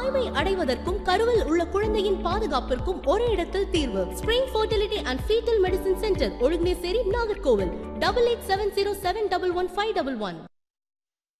தாய்மை அடைவதற்கும் கருவில் உள்ள குழந்தையின் பாதுகாப்பிற்கும் ஒரே இடத்தில் தீர்வு. Spring fertility and foetal medicine centre, Ozhuginasseri, Nagercoil. 8870711511.